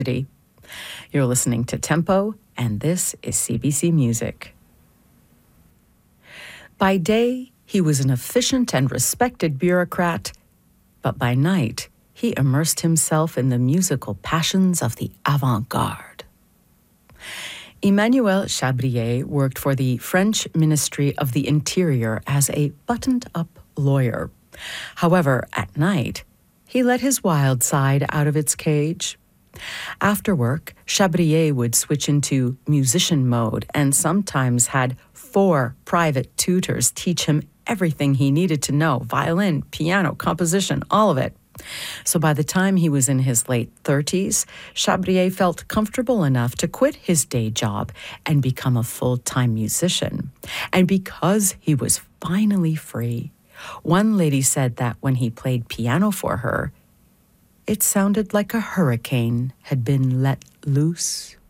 You're listening to Tempo, and this is CBC Music. By day, he was an efficient and respected bureaucrat, but by night, he immersed himself in the musical passions of the avant-garde. Emmanuel Chabrier worked for the French Ministry of the Interior as a buttoned-up lawyer. However, at night, he let his wild side out of its cage. After work, Chabrier would switch into musician mode and sometimes had 4 private tutors teach him everything he needed to know: violin, piano, composition, all of it. So by the time he was in his late 30s, Chabrier felt comfortable enough to quit his day job and become a full-time musician. And because he was finally free, one lady said that when he played piano for her, it sounded like a hurricane had been let loose.